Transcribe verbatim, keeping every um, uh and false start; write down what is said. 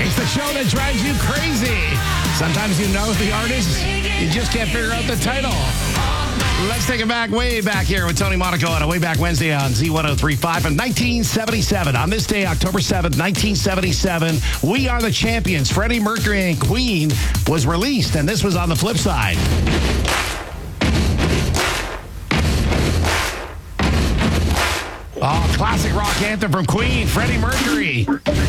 It's the show that drives you crazy. Sometimes you know the artist, you just can't figure out the title. Let's take it back, way back here with Tony Monaco on a Way Back Wednesday on Z one oh three point five from nineteen seventy-seven. On this day, October seventh, nineteen seventy-seven, We Are the Champions, Freddie Mercury and Queen was released, and this was on the flip side. Oh, classic rock anthem from Queen, Freddie Mercury.